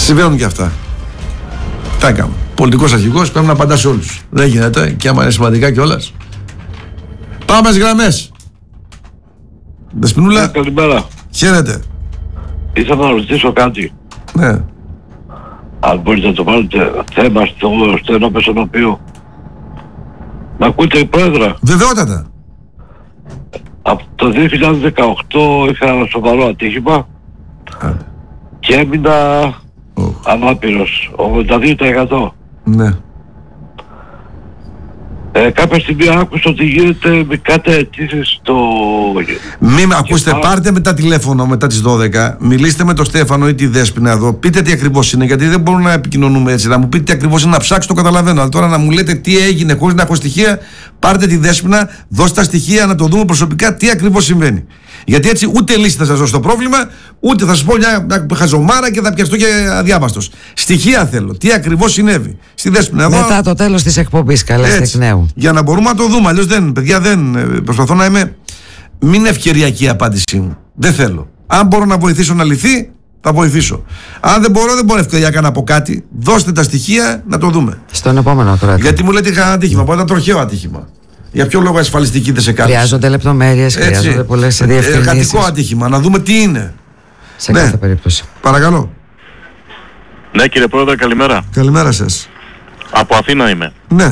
Συμβαίνουν και αυτά. Τα έκαμε. Πολιτικός αρχηγός πρέπει να απαντά σε όλους. Δεν γίνεται και άμα είναι σημαντικά κιόλας. Πάμε στις γραμμές. Δεσποινούλα. Καλημέρα. Χαίρετε. Ήθελα να ρωτήσω κάτι. Ναι. Αν μπορείτε να το βάλετε θέμα στο ενώπιον. Μ' ακούτε, Πρόεδρε? Βεβαιότατα. Από το 2018 είχα ένα σοβαρό ατύχημα και έμεινα ανάπηρος, 82%. Ναι. Κάποια στιγμή άκουσα ότι γίνεται με κάτι αιτήσεις στο... Ακούστε, πάρτε μετά τηλέφωνο μετά τις 12, μιλήστε με τον Στέφανο ή τη Δέσποινα εδώ, πείτε τι ακριβώς είναι, γιατί δεν μπορούμε να επικοινωνούμε έτσι. Να μου πείτε τι ακριβώς είναι, να ψάξω, το καταλαβαίνω. Αλλά τώρα να μου λέτε τι έγινε χωρίς να έχω στοιχεία, πάρτε τη Δέσποινα, δώστε τα στοιχεία να το δούμε προσωπικά τι ακριβώς συμβαίνει. Γιατί έτσι ούτε λύση θα σας δώσω το πρόβλημα, ούτε θα σας πω μια χαζομάρα και θα πιαστώ και αδιάβαστος. Στοιχεία θέλω. Τι ακριβώς συνέβη. Στη Δέσποινα εδώ. Μετά το τέλος της εκπομπής, καλέστε εκ νέου. Για να μπορούμε να το δούμε. Αλλιώς δεν, παιδιά, δεν. Προσπαθώ να είμαι. Μην είναι ευκαιριακή η απάντησή μου. Δεν θέλω. Αν μπορώ να βοηθήσω να λυθεί, θα βοηθήσω. Αν δεν μπορώ ευκαιριακά να πω κάτι. Δώστε τα στοιχεία να το δούμε. Στον επόμενο τώρα. Γιατί μου λέτε είχα ένα ατύχημα. Μπορεί να ήταν τροχαίο ατύχημα. Για ποιο λόγο ασφαλιστική δεν σε κάνει. Χρειάζονται λεπτομέρειες, χρειάζονται πολλές διευκρινήσεις. Εργατικό ατύχημα, να δούμε τι είναι. Σε κάθε περίπτωση. Παρακαλώ. Ναι, κύριε Πρόεδρε, καλημέρα. Καλημέρα σας. Από Αθήνα είμαι. Ναι.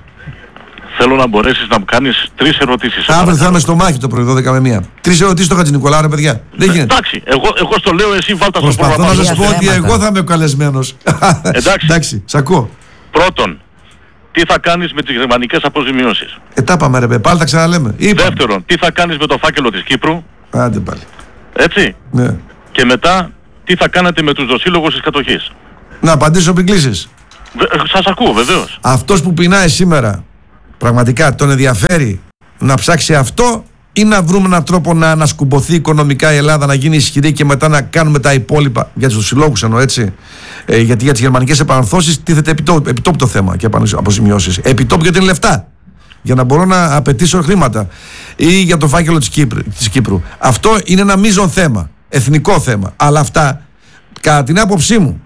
Θέλω να μπορέσεις να μου κάνεις 3 ερωτήσεις. Αύριο θα είμαι στο μάχη το πρωί, 12 με 1. 3 ερωτήσεις στο Χατζηνικολάου, ρε παιδιά. Δεν γίνεται. Εντάξει, εγώ στο λέω, εσύ βάλτα στο πρόγραμμα. Προσπαθώ να σας πω ότι εγώ θα είμαι ο καλεσμένος. Εντάξει, σ' ακούω. Πρώτον, τι θα κάνεις με τις γερμανικές αποζημιώσεις? Τα πάμε ρε, πάλι τα ξαναλέμε. Δεύτερον, τι θα κάνεις με το φάκελο της Κύπρου? Άντε πάλι. Έτσι. Ναι. Και μετά, τι θα κάνετε με τους δοσύλλογους της κατοχής? Να απαντήσω πιγκλήσεις. Σας ακούω, βεβαίως. Αυτός που πεινάει σήμερα, πραγματικά τον ενδιαφέρει να ψάξει αυτό ή να βρούμε έναν τρόπο να ανασκουμποθεί οικονομικά η Ελλάδα, να γίνει ισχυρή και μετά να κάνουμε τα υπόλοιπα? Για τους συλλόγους εννοώ, έτσι. Γιατί για τις γερμανικές επαναρθώσεις τίθεται επιτόπου το θέμα και αποζημιώσεις. Επιτόπου γιατί είναι λεφτά. Για να μπορώ να απαιτήσω χρήματα. Ή για το φάκελο της Κύπρου. Αυτό είναι ένα μείζον θέμα. Εθνικό θέμα. Αλλά αυτά, κατά την άποψή μου,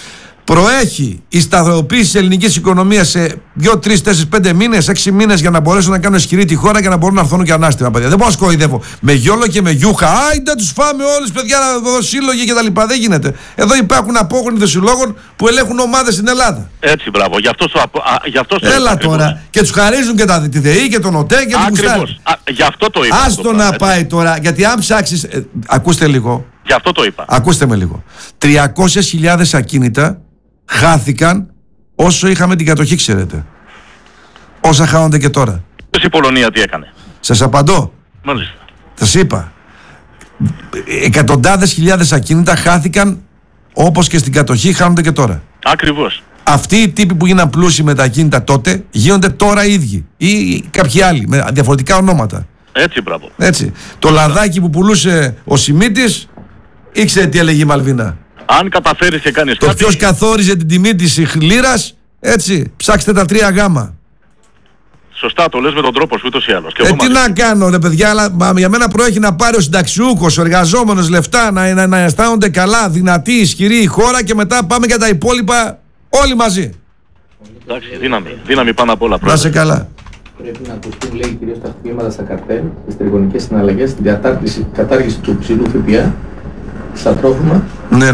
προέχει η σταθεροποίηση της ελληνικής οικονομίας σε 2, 3, 4, 5 μήνες, 6 μήνες για να μπορέσω να κάνω ισχυρή τη χώρα και να μπορούν να έρθουν και ανάστημα, παιδιά. Δεν μπορώ να σκοϊδεύω με γιόλο και με γιούχα. Άιντε τους φάμε όλους, παιδιά, δοσύλλογοι κτλ. Δεν γίνεται. Εδώ υπάρχουν απόγονοι δοσυλλόγων που ελέγχουν ομάδες στην Ελλάδα. Έτσι, μπράβο. Γι' αυτό το έλα τώρα. Και τους χαρίζουν και τη ΔΕΗ και τον ΟΤΕ και τον Ακριβώς. Γι' αυτό το είπα. Άστο να πάει τώρα. Γιατί αν ψάξεις. Ακούστε λίγο. Γι' αυτό το είπα. Ακούστε με λίγο. 300.000 ακίνητα χάθηκαν όσο είχαμε την κατοχή, ξέρετε. Όσα χάνονται και τώρα. Η Πολωνία τι έκανε? Σας απαντώ. Μάλιστα. Σας είπα. Εκατοντάδες χιλιάδες ακίνητα χάθηκαν όπως και στην κατοχή χάνονται και τώρα. Ακριβώς. Αυτοί οι τύποι που γίναν πλούσιοι με τα ακίνητα τότε γίνονται τώρα οι ίδιοι. Ή κάποιοι άλλοι με διαφορετικά ονόματα. Έτσι, μπράβο. Έτσι. Το λαδάκι που πουλούσε ο Σιμίτης ήξερε τι έλεγε η Μαλβίνα. Αν καταφέρεις και κάνεις το κάτι... ποιος καθόριζε την τιμή της λίρας, έτσι, ψάξτε τα 3 γάμα. Σωστά, το λες με τον τρόπο σου ούτως ή άλλως. Τι να κάνω ρε παιδιά, αλλά για μένα προέχει να πάρει ο συνταξιούχος, ο εργαζόμενος λεφτά, να αισθάνονται καλά, δυνατή, ισχυρή η χώρα και μετά πάμε για τα υπόλοιπα όλοι μαζί. Εντάξει, δύναμη πάνω απ' όλα. Να είσαι καλά. Πρέπει να ακουστούν, λέει, κυρίως τα χτυπήματα στα καρτέλ, στις τριγωνικές συναλλαγές, την κατάργηση του ψηλού ΦΠΑ, στα τρόφιμα, ναι.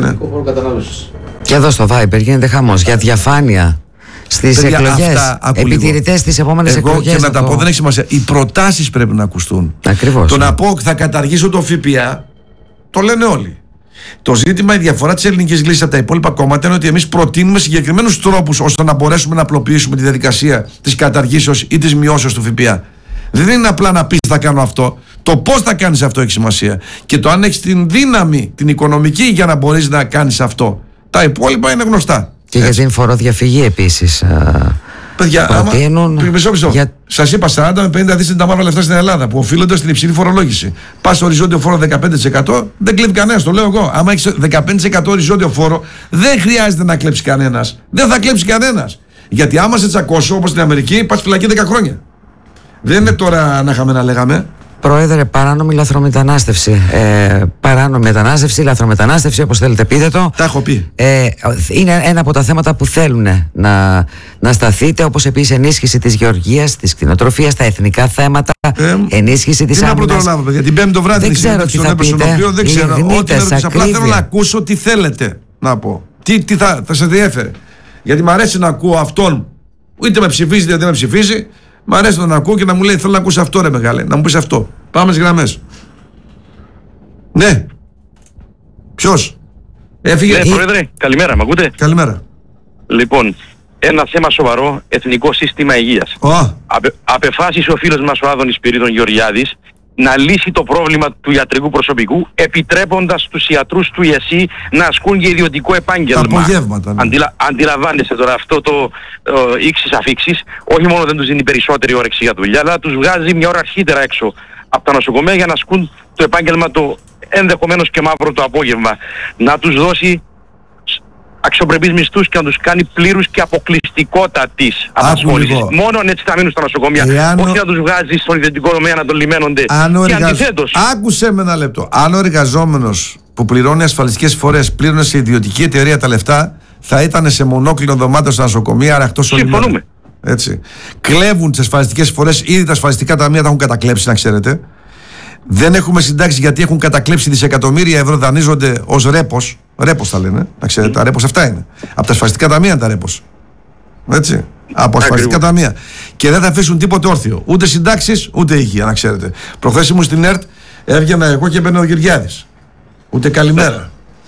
Και εδώ στο Viber γίνεται χαμός για διαφάνεια στις εκλογές. Επιτηρητές στις επόμενες εκλογές. Και να τα πω, δεν έχει σημασία. Οι προτάσεις πρέπει να ακουστούν. Ακριβώς. Το να πω θα καταργήσω το ΦΠΑ, το λένε όλοι. Το ζήτημα, η διαφορά της ελληνικής λύσης από τα υπόλοιπα κόμματα είναι ότι εμείς προτείνουμε συγκεκριμένους τρόπους ώστε να μπορέσουμε να απλοποιήσουμε τη διαδικασία της καταργήσεως ή της μειώσεως του ΦΠΑ. Δεν είναι απλά να πεις θα κάνω αυτό. Το πώς θα κάνεις αυτό έχει σημασία. Και το αν έχεις την δύναμη, την οικονομική για να μπορείς να κάνεις αυτό. Τα υπόλοιπα είναι γνωστά. Και για την φοροδιαφυγή επίσης. Παιδιά, προτείνουν. Σας είπα 40 με 50 δις είναι τα μαύρα λεφτά στην Ελλάδα που οφείλονται στην υψηλή φορολόγηση. Πας στο οριζόντιο φόρο 15%, δεν κλέβει κανένας, το λέω εγώ. Άμα έχεις 15% οριζόντιο φόρο, δεν χρειάζεται να κλέψει κανένας. Δεν θα κλέψει κανένας. Γιατί άμα σε τσακώσω όπως στην Αμερική, πας φυλακή 10 χρόνια. Δεν είναι τώρα να είχαμε να λέγαμε. Πρόεδρε, παράνομη λαθρομετανάστευση. Παράνομη μετανάστευση, λαθρομετανάστευση, όπως θέλετε πείτε το. Τα έχω πει. Είναι ένα από τα θέματα που θέλουν να σταθείτε, όπως επίσης ενίσχυση της γεωργίας, της κτηνοτροφίας, τα εθνικά θέματα, ενίσχυση της άμυνας. Τι να προλάβω, παιδιά, την Πέμπτη το βράδυ δεν ξέρω τι θα πείτε. Δεν ξέρω. Απλά θέλω να ακούσω τι θέλετε να πω. Τι θα σας ενδιέφερε. Γιατί μου αρέσει να ακούω αυτόν, είτε με ψηφίζει είτε δεν με ψηφίζει. Μ' αρέσει να τον ακούω και να μου λέει: θέλω να ακούσω αυτό, ρε μεγάλε, να μου πεις αυτό. Πάμε στις γραμμές. Ναι. Ποιος? Έφυγε. Ναι, Πρόεδρε, καλημέρα, μ' ακούτε? Καλημέρα. Λοιπόν, ένα θέμα σοβαρό, εθνικό σύστημα υγείας. Απεφάσισε ο φίλος μας ο Άδωνης Πυρίδων Γεωργιάδης να λύσει το πρόβλημα του ιατρικού προσωπικού, επιτρέποντας τους ιατρούς του ΙΕΣΥ να ασκούν και ιδιωτικό επάγγελμα. Τα απογεύματα. Ναι. Αντιλαμβάνεστε τώρα αυτό το ήξης αφήξης, όχι μόνο δεν τους δίνει περισσότερη όρεξη για δουλειά, αλλά τους βγάζει μια ώρα αρχίτερα έξω από τα νοσοκομεία για να ασκούν το επάγγελμα το ενδεχομένως και μαύρο το απόγευμα. Να τους δώσει αξιοπρεπείς μισθούς και να τους κάνει πλήρους και αποκλειστικότατης απασχόλησης. Μόνο έτσι θα μείνουν στα νοσοκομεία. Όχι να τους βγάζει στον ιδιωτικό τομέα να τον λιμένονται. Και αντιθέτως. Άκουσε με ένα λεπτό. Αν ο εργαζόμενος που πληρώνει ασφαλιστικές φορές πλήρωνε σε ιδιωτική εταιρεία τα λεφτά, θα ήταν σε μονόκλινο δωμάτιο στα νοσοκομεία αραχτός όλη μέρα. Συμφωνούμε. Έτσι. Κλέβουν τις ασφαλιστικές φορές, ήδη τα ασφαλιστικά ταμεία τα έχουν κατακλέψει, να ξέρετε. Δεν έχουμε συντάξει γιατί έχουν κατακλέψει δισεκατομμύρια ευρώ, δανείζονται ως ρέπος. Ρέπος θα λένε, να ξέρετε, τα ρέπος αυτά είναι. Από τα ασφαλιστικά ταμεία τα ρέπος. Έτσι. Από ασφαλιστικά ταμεία. Και δεν θα αφήσουν τίποτε όρθιο. Ούτε συντάξεις, ούτε υγεία, να ξέρετε. Προχθές ήμουν στην ΕΡΤ, έβγαινα εγώ και έμπαινε ο Γεωργιάδης. Ούτε καλημέρα.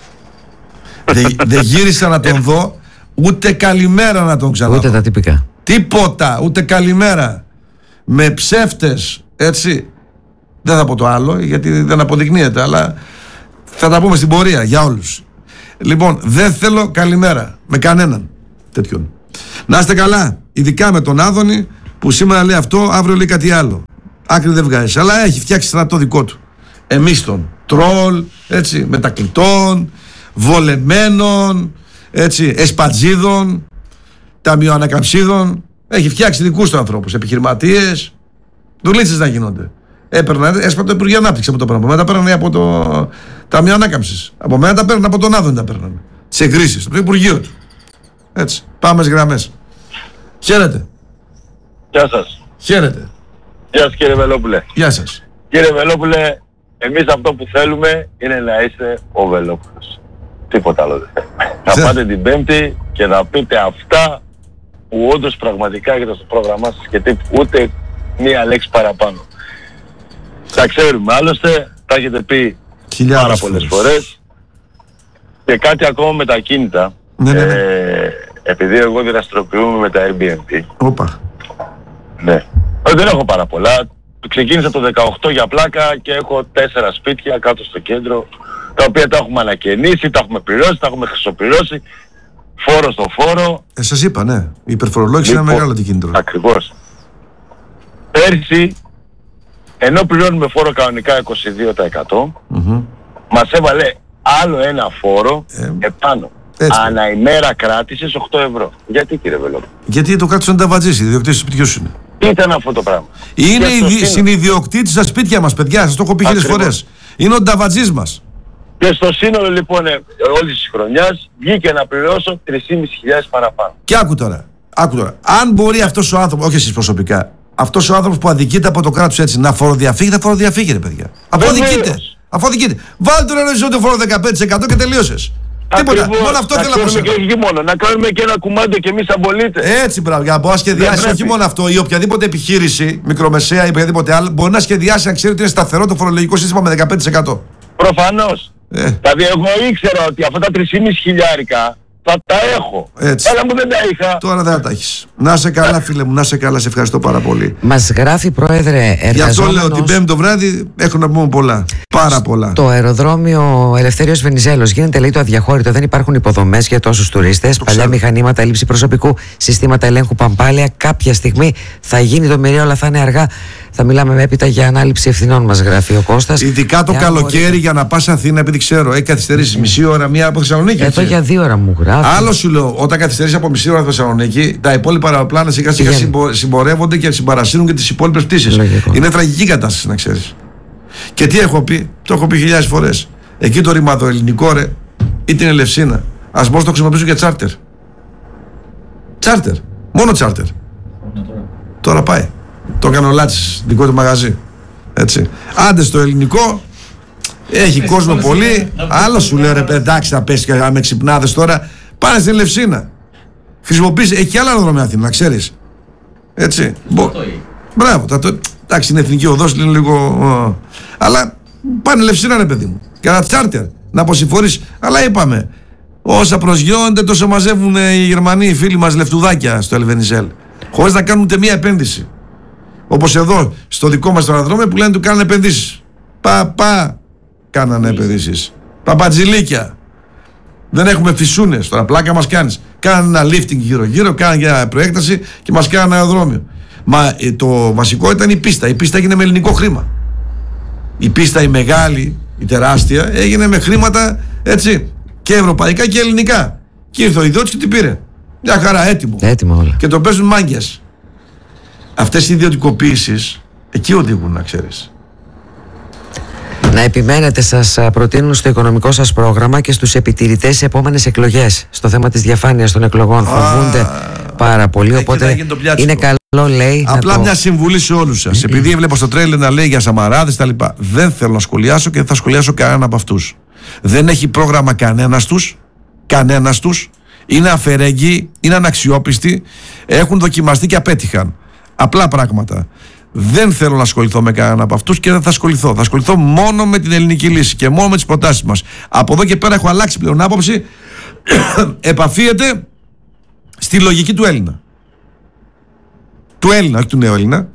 Δεν γύρισα να τον δω, ούτε καλημέρα να τον ξαναδώ. Ούτε τα τυπικά. Τίποτα, ούτε καλημέρα. Με ψεύτες, έτσι. Δεν θα πω το άλλο γιατί δεν αποδεικνύεται, αλλά θα τα πούμε στην πορεία για όλους. Λοιπόν, δεν θέλω καλημέρα με κανέναν τέτοιον. Να είστε καλά, ειδικά με τον Άδωνη που σήμερα λέει αυτό, αύριο λέει κάτι άλλο. Άκρη δεν βγάζει, αλλά έχει φτιάξει στρατό δικό του. Εμείς τον τρόλ, έτσι, μετακλητών, βολεμένων, έτσι, εσπατζίδων, ταμιοανακαμψίδων. Έχει φτιάξει δικούς του ανθρώπους, επιχειρηματίες, δουλίτσες να γίνονται. Έσπα το Υπουργείο Ανάπτυξη από το πράγμα. Μετά παίρνανε από το Ταμείο Ανάκαμψης. Από μένα τα παίρνανε από τον Άδωνη τα παίρνανε. Τις εγκρίσεις, το Υπουργείο του. Έτσι. Πάμε στις γραμμές. Χαίρετε. Γεια σας. Χαίρετε. Γεια σας κύριε Βελόπουλε. Γεια σας. Κύριε Βελόπουλε, εμείς αυτό που θέλουμε είναι να είστε ο Βελόπουλος. Τίποτα άλλο δεν θέλουμε. Θα πάτε την Πέμπτη και να πείτε αυτά που όντως πραγματικά έχετε στο πρόγραμμά σας και ούτε μία λέξη παραπάνω. Τα ξέρουμε, άλλωστε τα έχετε πει πάρα πολλές φορές. Και κάτι ακόμα με τα κίνητα. Ναι. Επειδή εγώ δραστηριοποιούμαι με τα Airbnb. Όπα. Ναι. Δεν έχω πάρα πολλά. Ξεκίνησα το 18 για πλάκα και έχω 4 σπίτια κάτω στο κέντρο, τα οποία τα έχουμε ανακαινήσει, τα έχουμε πληρώσει, τα έχουμε χρυσοπληρώσει. Φόρο στο φόρο. Σας είπα, ναι. Η υπερφορολόγηση είναι μεγάλο αντικίνητρο. Ακριβώς. Πέρσι, ενώ πληρώνουμε φόρο κανονικά 22%, μας έβαλε άλλο ένα φόρο επάνω. Ανά ημέρα κράτησης 8 ευρώ. Γιατί κύριε Βελόπουλο? Γιατί το κράτος είναι ταβατζής, η ιδιοκτήτης του σπιτιού σου είναι. Ήταν αυτό το πράγμα. Είναι συνειδιοκτήτης στα σπίτια μας, παιδιά, σας το έχω πει χίλιες φορές. Είναι ο ταβατζής μας. Και στο σύνολο λοιπόν όλης της χρονιάς βγήκε να πληρώσω 3.500 παραπάνω. Και άκου τώρα. Αν μπορεί αυτός ο άνθρωπος, όχι εσείς προσωπικά, αυτός ο άνθρωπος που αδικείται από το κράτος έτσι να φοροδιαφύγει, θα φοροδιαφύγει ρε παιδιά. Αφού αδικείται. Βάλτε τον οριζόντιο φόρο 15% και τελείωσες. Τίποτα. Μόνο αυτό θέλω να προσέχω. Και όχι μόνο, να κάνουμε και ένα κουμάντο και εμείς σαν πολίτες. Έτσι, μπράβο. Για να μπορεί να σχεδιάσει όχι μόνο αυτό, ή οποιαδήποτε επιχείρηση, μικρομεσαία ή οποιαδήποτε άλλο, μπορεί να σχεδιάσει να ξέρει ότι είναι σταθερό το φορολογικό σύστημα με 15%. Προφανώς. Δηλαδή, εγώ ήξερα ότι αυτά τα 3.500 χιλιάρικα θα τα έχω. Έτσι. Αλλά μου δεν τα είχα. Τώρα δεν θα τα έχεις. Να είσαι καλά, φίλε μου, να είσαι καλά. Σε ευχαριστώ πάρα πολύ. Μας γράφει, Πρόεδρε, εργαζόμενος. Γι' αυτό λέω την Πέμπτη το βράδυ έχουν να πούμε πολλά. Πάρα πολλά. Το αεροδρόμιο Ελευθέριος Βενιζέλος γίνεται, λέει, το αδιαχώρητο. Δεν υπάρχουν υποδομές για τόσους τουρίστες. Παλιά μηχανήματα, έλλειψη προσωπικού, συστήματα ελέγχου παμπάλαια. Κάποια στιγμή θα γίνει το μοιραίο, αλλά θα είναι αργά. Θα μιλάμε έπειτα για ανάληψη ευθυνών, μας γράφει ο Κώστας. Ειδικά το καλοκαίρι για να πας Αθήνα, επειδή ξέρω, έχει καθυστερήσει μισή ώρα μία από Θεσσαλονίκη. Εδώ για 2 ώρα μου γράφει. Άλλο σου λέω, όταν καθυστερήσει από μισή ώρα από Θεσσαλονίκη, τα υπόλοιπα αεροπλάνα σιγά σιγά συμπορεύονται και συμπαρασύρουν και τις υπόλοιπες πτήσεις. Είναι τραγική κατάσταση, να ξέρεις. Και τι έχω πει, το έχω πει χιλιάδες φορές. Εκεί το ρηματοελληνικό ρε, ή την Ελευσίνα, ας μπορώ να το χρησιμοποιήσω για τσάρτερ. Τσάρτερ, μόνο τσάρτερ. Τώρα πάει. Το έκανε ο Λάτσης, δικό του μαγαζί. Έτσι. Άντε στο ελληνικό, έχει κόσμο πολύ. Άλλο σου λέω ρε, εντάξει, θα πέσει και με ξυπνάδες τώρα. Πάνε στην Ελευσίνα. Χρησιμοποιήσει, έχει και άλλα αεροδρόμια Αθήνα, να ξέρεις. Έτσι. Μπράβο, εντάξει, είναι εθνική οδός, είναι λίγο. Αλλά πάνε Ελευσίνα, ρε παιδί μου. Και ένα τσάρτερ να αποσυμφορείς. Αλλά είπαμε, όσα προσγειώνονται τόσο μαζεύουν οι Γερμανοί, οι φίλοι μας λεφτουδάκια στο Ελβενιζέλ. Χωρίς να κάνουν ούτε μία επένδυση. Όπως εδώ, στο δικό μας το αεροδρόμιο που λένε του κάνουν επενδύσεις. Κάνανε επενδύσεις. Παπατζηλίκια. Δεν έχουμε φυσούνες τώρα, πλάκα μας κάνεις. Κάνανε ένα lifting γύρω-γύρω, κάνανε μια προέκταση και μας κάνανε αεροδρόμιο. Μα το βασικό ήταν η πίστα. Η πίστα έγινε με ελληνικό χρήμα. Η πίστα η μεγάλη, η τεράστια, έγινε με χρήματα έτσι, και ευρωπαϊκά και ελληνικά. Και ήρθε ο ιδιώτης και την πήρε. Μια χαρά, έτοιμο όλα. Και το παίζουν μάγκες. Αυτές οι ιδιωτικοποίησεις εκεί οδηγούν, να ξέρεις. Να επιμένετε, σας προτείνουν στο οικονομικό σας πρόγραμμα και στους επιτηρητές στις επόμενες εκλογές. Στο θέμα της διαφάνειας των εκλογών φοβούνται πάρα πολύ. Οπότε είναι καλό, λέει. Απλά μια συμβουλή σε όλους σας. Επειδή έβλεπα στο τρέιλερ να λέει για Σαμαράδες τα λοιπά. Δεν θέλω να σχολιάσω και δεν θα σχολιάσω κανέναν από αυτούς. Δεν έχει πρόγραμμα κανένας τους. Είναι αφαιρέγγοι, είναι αναξιόπιστοι. Έχουν δοκιμαστεί και απέτυχαν. Απλά πράγματα. Δεν θέλω να ασχοληθώ με κανέναν από αυτούς και δεν θα ασχοληθώ. Θα ασχοληθώ μόνο με την ελληνική λύση και μόνο με τις προτάσεις μας. Από εδώ και πέρα έχω αλλάξει πλέον άποψη. Επαφίεται στη λογική του Έλληνα. Του Έλληνα, όχι του νέου Έλληνα.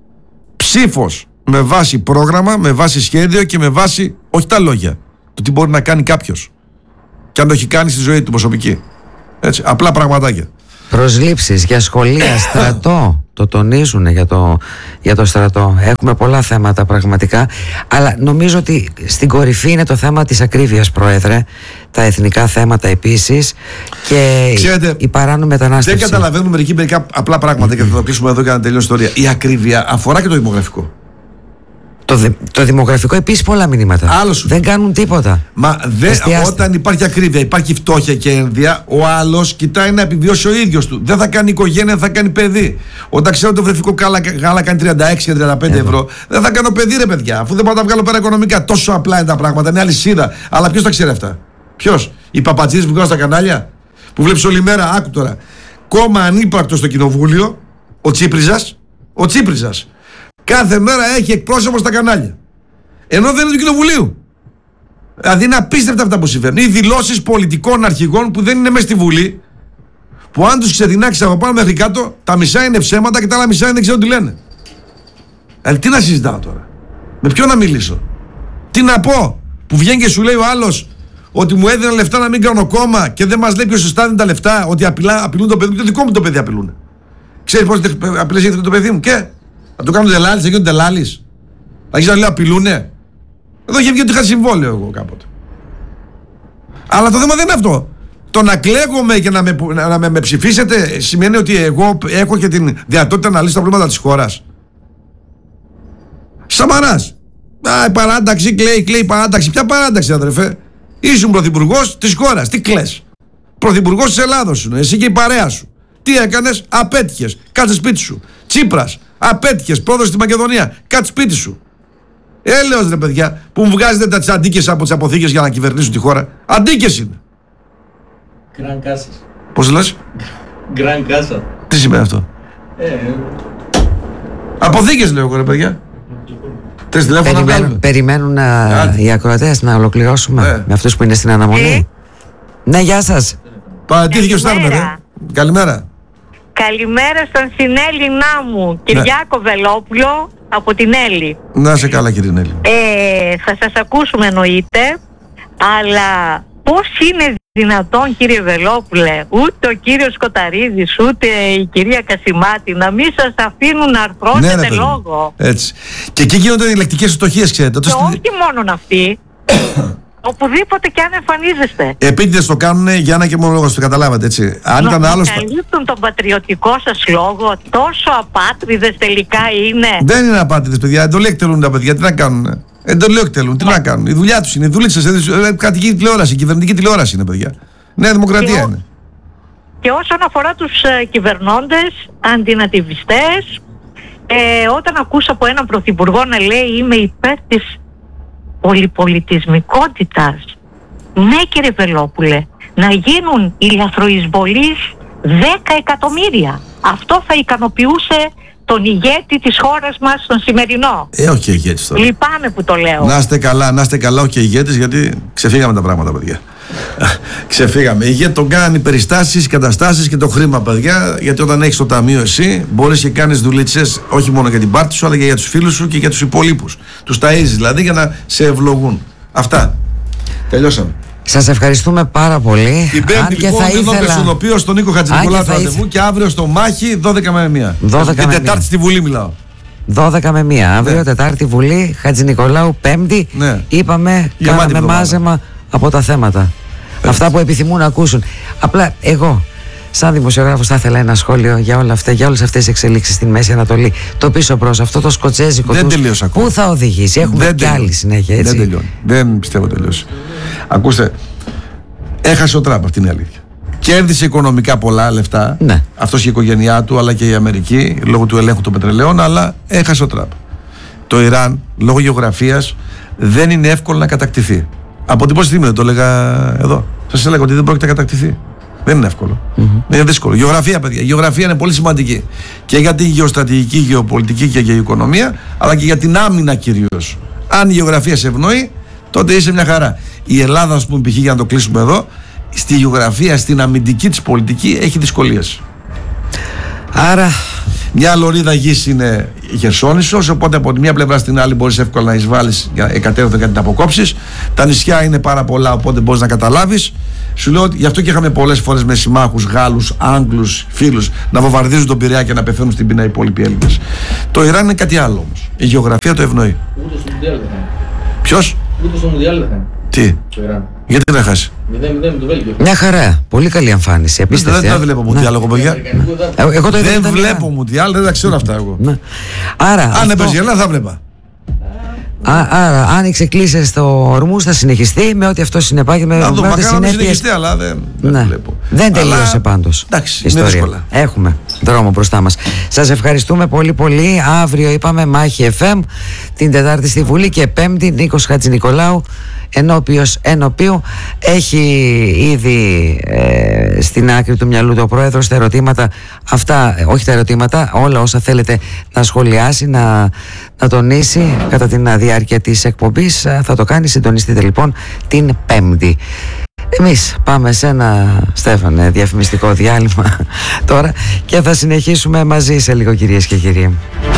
Ψήφος με βάση πρόγραμμα, με βάση σχέδιο και με βάση, όχι τα λόγια, το τι μπορεί να κάνει κάποιος. Και αν το έχει κάνει στη ζωή του προσωπική. Έτσι, απλά πραγματάκια. Προσλήψεις για σχολεία, στρατό. Το τονίζουν για το στρατό. Έχουμε πολλά θέματα πραγματικά. Αλλά νομίζω ότι στην κορυφή είναι το θέμα της ακρίβειας, Πρόεδρε. Τα εθνικά θέματα επίσης. Και ξέρετε, η παράνομη μετανάστευση. Δεν καταλαβαίνουμε μερικά απλά πράγματα και θα το κλείσουμε εδώ και να τελειώσει η ιστορία. Η ακρίβεια αφορά και το δημογραφικό. Το δημογραφικό επίσης πολλά μηνύματα. Δεν κάνουν τίποτα. Μα όταν υπάρχει ακρίβεια, υπάρχει φτώχεια και ένδια, ο άλλος κοιτάει να επιβιώσει ο ίδιος του. Δεν θα κάνει οικογένεια, δεν θα κάνει παιδί. Όταν ξέρω ότι το βρεφικό γάλα κάνει 36 και 35 ευρώ, δεν θα κάνω παιδί, ρε παιδιά, αφού δεν πάω να τα βγάλω πέρα οικονομικά. Τόσο απλά είναι τα πράγματα, είναι αλυσίδα. Αλλά ποιος τα ξέρει αυτά? Ποιος? Οι παπατσίδες που βγάζουν στα κανάλια, που βλέπεις όλη μέρα, άκου τώρα. Κόμμα ανύπαρκτο στο κοινοβούλιο, ο Τσίπριζας. Κάθε μέρα έχει εκπρόσωπο στα κανάλια. Ενώ δεν είναι του κοινοβουλίου. Δηλαδή είναι απίστευτα αυτά που συμβαίνουν. Οι δηλώσεις πολιτικών αρχηγών που δεν είναι μέσα στη Βουλή, που αν τους ξεδινάξεις από πάνω μέχρι κάτω, τα μισά είναι ψέματα και τα άλλα μισά δεν ξέρω τι λένε. Δηλαδή τι να συζητάω τώρα? Με ποιον να μιλήσω? Τι να πω? Που βγαίνει και σου λέει ο άλλος ότι μου έδιναν λεφτά να μην κάνω κόμμα και δεν μας λέει ποιος στάνει τα λεφτά, ότι απειλούν το παιδί μου. Το δικό μου το παιδί απειλούν. Ξέρεις πώς απειλές γίνεται το παιδί μου? Και να το κάνω τελάλης, θα γίνω τελάλης. Θα γίνω να λέω απειλούνε. Εδώ είχε βγει ότι είχα συμβόλαιο εγώ κάποτε. Αλλά το θέμα δεν είναι αυτό. Το να κλαίγομαι και να με ψηφίσετε σημαίνει ότι εγώ έχω και την δυνατότητα να λύσω τα προβλήματα της χώρας. Σαμαράς. Παράταξη, κλαίει παράταξη. Ποια παράταξη, αδερφέ? Ήσουν πρωθυπουργός της χώρας. Τι κλαις? Πρωθυπουργός της Ελλάδος σου, εσύ και η παρέα σου. Τι έκανες? Απέτυχες. Κάτσε σπίτι σου. Τσίπρας. Απέτυχες. Πρόεδρος στη Μακεδονία. Κάτσε σπίτι σου. Έλεος ρε παιδιά, που μου βγάζετε τα τσαντίκες από τις αποθήκες για να κυβερνήσουν τη χώρα. Αντίκες είναι. Γκραν Κάσας. Πώς λες? Γκραν Κάσα. Τι σημαίνει αυτό? Αποθήκες λέω εγώ ρε παιδιά. Τρεις τηλέφωνα. Περιμένουν οι ακροατές να ολοκληρώσουμε με αυτούς που είναι στην αναμονή. Ναι, γεια σας. Παρατήθηκε ο Στάρμερ. Καλημέρα. Καλημέρα στον συνέλληνά μου, Κυριάκο Βελόπουλο, από την Έλλη. Να είσαι καλά κύριε Νέλη. Θα σας ακούσουμε εννοείται, αλλά πώς είναι δυνατόν κύριε Βελόπουλε, ούτε ο κύριος Σκοταρίδης, ούτε η κυρία Κασιμάτη να μην σας αφήνουν να αρθρώσετε λόγο? Έτσι. Και εκεί γίνονται διαλεκτικές αστοχίες, ξέρετε. Και όχι μόνον αυτοί. Οπουδήποτε και αν εμφανίζεστε. Επίτηδες το κάνουν για ένα και μόνο λόγο, το καταλάβατε έτσι. Αν ήταν άλλος. Καλύπτουν τον πατριωτικό σας λόγο, τόσο απάτριδες τελικά είναι. Δεν είναι απάτριδες, παιδιά. Δεν το λέει εκτελούν τα παιδιά. Τι να κάνουν? Εντολή εκτελούν. Τι να κάνουν. Η δουλειά τους είναι. Η δουλίτσα. Κρατική τηλεόραση, κυβερνητική τηλεόραση είναι, παιδιά. Νέα Δημοκρατία είναι. Και όσον αφορά τους κυβερνώντες, αντινατιβιστές, όταν ακούσα από έναν πρωθυπουργό να λέει είμαι υπέρ της πολυπολιτισμικότητας, ναι κύριε Βελόπουλε, να γίνουν οι λαθροεισβολείς 10 εκατομμύρια. Αυτό θα ικανοποιούσε τον ηγέτη της χώρας μας, τον σημερινό. Όχι ηγέτης τώρα. Λυπάμαι που το λέω. Να είστε καλά, όχι ηγέτης, γιατί ξεφύγαμε τα πράγματα, παιδιά. Ξεφύγαμε. Ηγέτη τον κάνουν οι περιστάσεις, οι καταστάσεις και το χρήμα, παιδιά. Γιατί όταν έχεις το ταμείο, εσύ μπορείς και κάνεις δουλίτσες όχι μόνο για την πάρτη σου, αλλά και για τους φίλους σου και για τους υπολείπους. Τους ταΐζεις δηλαδή για να σε ευλογούν. Αυτά. Τελειώσαμε. Σας ευχαριστούμε πάρα πολύ. Την Πέμπτη λοιπόν δεν πεσονοποιώ στον Νίκο Χατζηνικολάου το ραντεβού και αύριο στο Μάχη 12 με 1. Την Τετάρτη στη Βουλή μιλάω. 12 με 1. Αύριο Τετάρτη Βουλή, Χατζηνικολάου, Πέμπτη. Είπαμε, κάναμε μάζεμα από τα θέματα. Αυτά που επιθυμούν να ακούσουν. Απλά εγώ, σαν δημοσιογράφος, θα ήθελα ένα σχόλιο για όλες αυτές τις εξελίξεις στην Μέση Ανατολή. Το πίσω προς αυτό το σκοτσέζικο τους, πού θα οδηγήσει. Έχουμε κι άλλη συνέχεια, έτσι. Δεν τελειώνει. Δεν πιστεύω τελειώσει. Ακούστε, έχασε ο Τραμπ, αυτή είναι η αλήθεια. Κέρδισε οικονομικά πολλά λεφτά. Ναι. Αυτός και η οικογένειά του, αλλά και η Αμερική, λόγω του ελέγχου των πετρελαίων, αλλά έχασε ο Τραμπ. Το Ιράν, λόγω γεωγραφίας, δεν είναι εύκολο να κατακτηθεί. Από την πόση στιγμή δεν το έλεγα εδώ. Σας έλεγα ότι δεν πρόκειται να κατακτηθεί. Δεν είναι εύκολο. Είναι δύσκολο. Γεωγραφία, παιδιά. Η γεωγραφία είναι πολύ σημαντική. Και για την γεωστρατηγική, γεωπολιτική και γεωοικονομία, αλλά και για την άμυνα κυρίως. Αν η γεωγραφία σε ευνοεί, τότε είσαι μια χαρά. Η Ελλάδα, ας πούμε, π.χ. για να το κλείσουμε εδώ, στη γεωγραφία, στην αμυντική της πολιτική έχει δυσκολίες. Άρα. Μια λωρίδα γης είναι η Χερσόνησος, οπότε από τη μία πλευρά στην άλλη μπορείς εύκολα να εισβάλλεις εκατέρωθεν και να την αποκόψεις. Τα νησιά είναι πάρα πολλά, οπότε μπορείς να καταλάβεις. Σου λέω ότι γι' αυτό και είχαμε πολλές φορές με συμμάχους Γάλλους, Άγγλους, φίλους να βομβαρδίζουν τον Πειραιά και να πεθαίνουν στην πείνα οι υπόλοιποι Έλληνες. Το Ιράν είναι κάτι άλλο όμως. Η γεωγραφία το ευνοεί. Ούτε στο Μουντιάλ δεν κάνει. Ποιος? Ούτε στο Μουντιάλ δεν κάνει. Τι? Το Ιράν. Γιατί να χάσει? 0-0 με το Βέλγιο. Μια χαρά. Πολύ καλή εμφάνιση. Απίστευτη. Δεν βλέπω Μουντιάλ εγώ, παιδιά. Δεν βλέπω Μουντιάλ, δεν τα ξέρω αυτά εγώ. Άρα. Αν έπαιζε η Ελλάδα θα βλέπα. Άρα, αν οι ξεκλήσεις στο Ορμούζ θα συνεχιστεί με ό,τι αυτό συνεπάγει με τις συνέχειες. Αλλά δεν βλέπω. Δεν τελείωσε πάντως. Εντάξει, είναι δύσκολα. Έχουμε δρόμο μπροστά μας. Σας ευχαριστούμε πολύ πολύ. Αύριο είπαμε Μάχη FM, την Τετάρτη στη Βουλή και Πέμπτη Νίκος Χατζηνικολάου, ενώπιου έχει ήδη στην άκρη του μυαλού του ο πρόεδρος τα ερωτήματα αυτά, όχι τα ερωτήματα, όλα όσα θέλετε να σχολιάσει, να τονίσει κατά την διάρκεια της εκπομπής θα το κάνει. Συντονιστείτε λοιπόν την Πέμπτη. Εμείς πάμε σε ένα, Στέφανε, διαφημιστικό διάλειμμα τώρα και θα συνεχίσουμε μαζί σε λίγο, κυρίες και κύριοι.